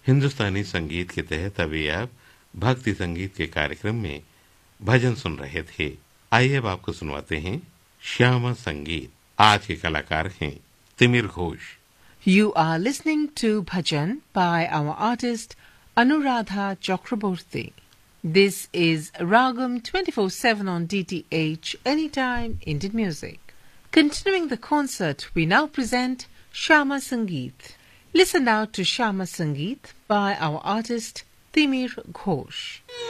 हिंदुस्तानी संगीत के तहत अभी आप भक्ति संगीत के कार्यक्रम में भजन सुन रहे थे। आइए अब आपको सुनवाते हैं श्यामा संगीत। आज के कलाकार हैं तिमिर Ghosh. You are listening to Bhajan by our artist Anuradha Chakraborty. This is Ragam 24/7 on DTH Anytime Indian Music. Continuing the concert, we now present Shyama Sangeet. Listen now to Shyama Sangeet by our artist Timir Ghosh.